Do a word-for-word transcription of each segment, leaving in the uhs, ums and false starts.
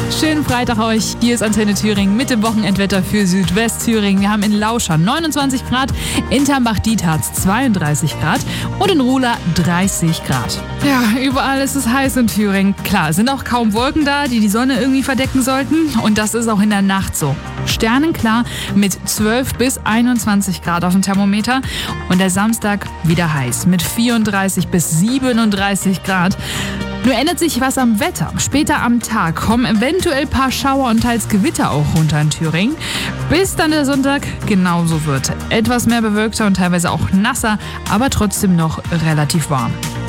Schönen Freitag euch. Hier ist Antenne Thüringen mit dem Wochenendwetter für Südwestthüringen. Wir haben in Lauschern neunundzwanzig Grad, in Tambach-Dietharz zweiunddreißig Grad und in Ruhla dreißig Grad. Ja, überall ist es heiß in Thüringen. Klar, sind auch kaum Wolken da, die die Sonne irgendwie verdecken sollten. Und das ist auch in der Nacht so. Sternenklar mit zwölf bis einundzwanzig Grad auf dem Thermometer. Und der Samstag wieder heiß mit vierunddreißig bis siebenunddreißig Grad. Nur ändert sich was am Wetter. Später am Tag kommen eventuell ein paar Schauer und teils Gewitter auch runter in Thüringen. Bis dann der Sonntag genauso wird. Etwas mehr bewölkter und teilweise auch nasser, aber trotzdem noch relativ warm.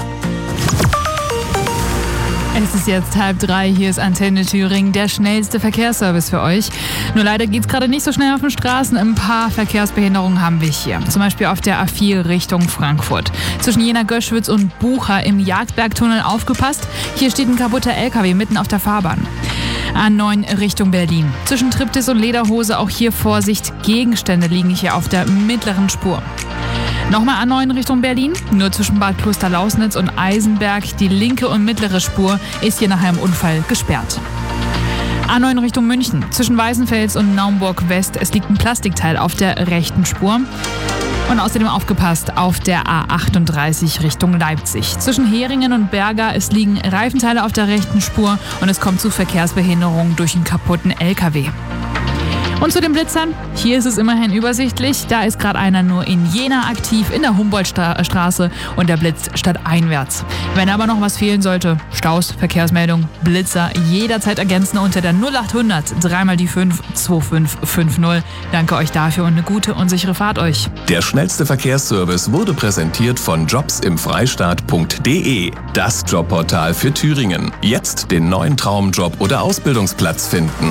Es ist jetzt halb drei, hier ist Antenne Thüringen, der schnellste Verkehrsservice für euch. Nur leider geht es gerade nicht so schnell auf den Straßen. Ein paar Verkehrsbehinderungen haben wir hier. Zum Beispiel auf der A vier Richtung Frankfurt. Zwischen Jena-Göschwitz und Bucha im Jagdbergtunnel aufgepasst. Hier steht ein kaputter L K W mitten auf der Fahrbahn. A neun Richtung Berlin. Zwischen Triptis und Lederhose auch hier Vorsicht. Gegenstände liegen hier auf der mittleren Spur. Nochmal A neun Richtung Berlin, nur zwischen Bad Klosterlausnitz und Eisenberg. Die linke und mittlere Spur ist hier nach einem Unfall gesperrt. A neun Richtung München, zwischen Weißenfels und Naumburg West. Es liegt ein Plastikteil auf der rechten Spur. Und außerdem aufgepasst auf der A achtunddreißig Richtung Leipzig. Zwischen Heringen und Berga, es liegen Reifenteile auf der rechten Spur und es kommt zu Verkehrsbehinderungen durch einen kaputten L K W. Und zu den Blitzern, hier ist es immerhin übersichtlich. Da ist gerade einer nur in Jena aktiv, in der Humboldtstraße und der Blitz stadteinwärts. Wenn aber noch was fehlen sollte, Staus, Verkehrsmeldung, Blitzer, jederzeit ergänzen unter der null achthundert dreimal die fünf zwei fünf fünf null. Danke euch dafür und eine gute und sichere Fahrt euch. Der schnellste Verkehrsservice wurde präsentiert von jobsimfreistaat punkt de, das Jobportal für Thüringen. Jetzt den neuen Traumjob oder Ausbildungsplatz finden.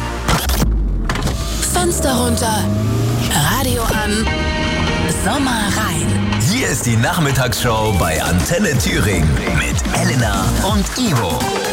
Fenster runter, Radio an, Sommer rein. Hier ist die Nachmittagsshow bei Antenne Thüringen mit Elena und Ivo.